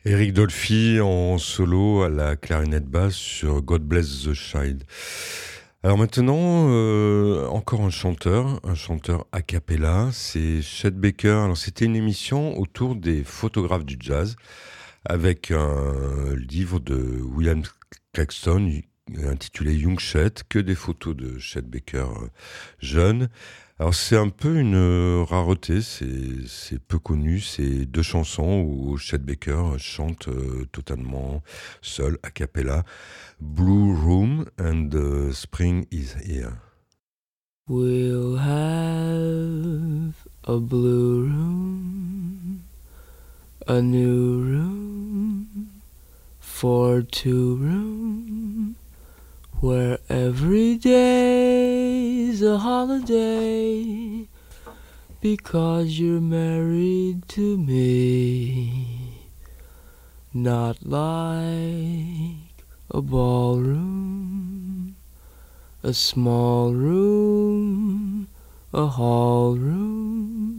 Eric Dolphy en solo à la clarinette basse sur God Bless the Child. Alors maintenant, encore un chanteur a cappella, c'est Chet Baker. Alors c'était une émission autour des photographes du jazz avec un livre de William Claxton intitulé Young Chet, que des photos de Chet Baker jeune. Alors c'est un peu une rareté, c'est peu connu, c'est deux chansons où Chet Baker chante totalement seul, a cappella, Blue Room and Spring is Here. We'll have a blue room, a new room for two rooms, where every day's a holiday, because you're married to me. Not like a ballroom, a small room, a hall room,